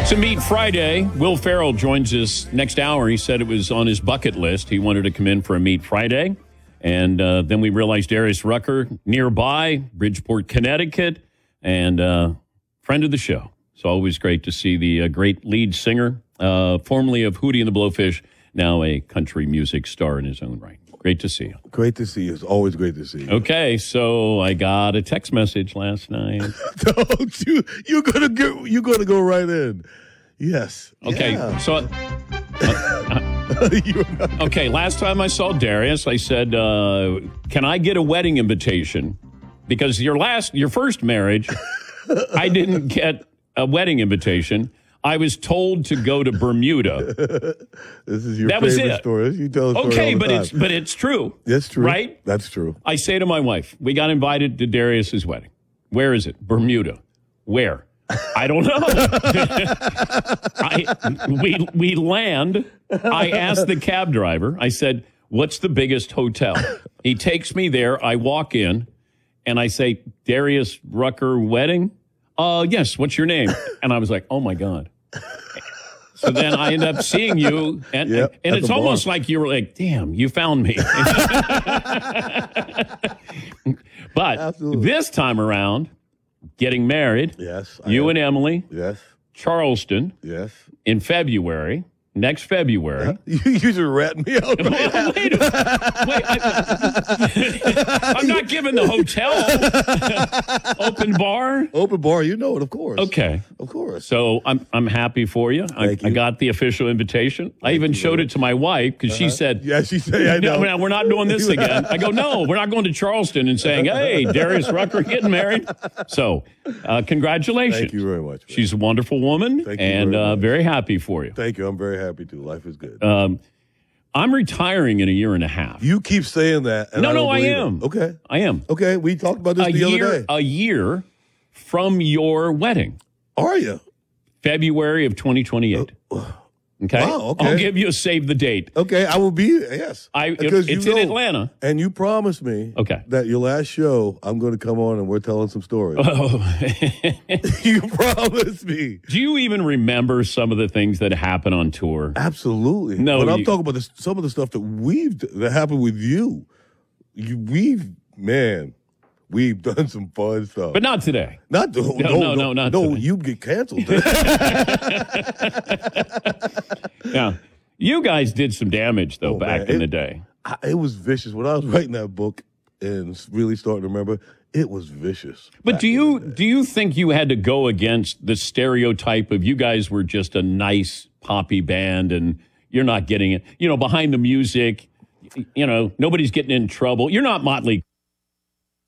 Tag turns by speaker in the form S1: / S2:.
S1: It's a Meat Friday. Will Ferrell joins us next hour. He said it was on his bucket list. He wanted to come in for a Meat Friday. And then we realized Darius Rucker nearby, Bridgeport, Connecticut, and friend of the show. It's always great to see the great lead singer, formerly of Hootie and the Blowfish, now a country music star in his own right. Great to see you.
S2: Great to see you. It's always great to see you.
S1: Okay, so I got a text message last night.
S2: Don't you? You're gonna go right in. Yes.
S1: Okay,
S2: yeah.
S1: so. Okay, last time I saw Darius, I said, "Can I get a wedding invitation?" Because your first marriage, I didn't get a wedding invitation. I was told to go to Bermuda.
S2: This is your favorite story. You tell the story
S1: okay,
S2: all the time.
S1: but it's true.
S2: That's true.
S1: Right?
S2: That's true.
S1: I say to my wife, we got invited to Darius's wedding. Where is it? Bermuda. Where? I don't know. We land. I asked the cab driver. I said, "What's the biggest hotel?" He takes me there. I walk in, and I say, "Darius Rucker wedding?" Yes. What's your name? And I was like, "Oh my God." So then I end up seeing you, and it's almost like you were like, "Damn, you found me." But
S2: Absolutely.
S1: This time around, getting married.
S2: Yes.
S1: You and Emily.
S2: Yes.
S1: Charleston.
S2: Yes.
S1: In February. Next February.
S2: You just ratting me out. Right
S1: Wait, I'm not giving the hotel. Open bar.
S2: Open bar, you know it, of course.
S1: Okay.
S2: Of course.
S1: So I'm happy for you. I got the official invitation. I even showed it to my wife because she said,
S2: "Yeah, she said, I know.
S1: No, we're not doing this again." I go, "No, we're not going to Charleston and saying, 'Hey, Darius Rucker getting married.'" So, congratulations.
S2: Thank you very much. Man.
S1: She's a wonderful woman,
S2: Thank you
S1: and
S2: very much.
S1: very happy for you.
S2: Thank you. I'm very happy too. Life is good.
S1: I'm retiring in a year and a half.
S2: You keep saying that. And
S1: No, I
S2: believe
S1: am.
S2: it. Okay.
S1: I am.
S2: Okay. We talked about this the other day.
S1: A year from your wedding,
S2: Are you?
S1: February of 2028. Okay?
S2: Wow, okay.
S1: I'll give you a save the date.
S2: Okay. I will be. Yes. Because
S1: It's in Atlanta.
S2: And you promised me that your last show, I'm going to come on and we're telling some stories.
S1: Oh.
S2: You promised me.
S1: Do you even remember some of the things that happen on tour?
S2: Absolutely.
S1: No,
S2: but I'm talking about some of the stuff that happened with you. We've done some fun stuff.
S1: But not today.
S2: Not
S1: not
S2: No,
S1: today.
S2: you'd get canceled.
S1: Yeah. You guys did some damage, though, back in the day.
S2: It was vicious. When I was writing that book and really starting to remember, it was vicious.
S1: But do you think you had to go against the stereotype of you guys were just a nice poppy band and you're not getting it? Behind the music, nobody's getting in trouble. You're not Motley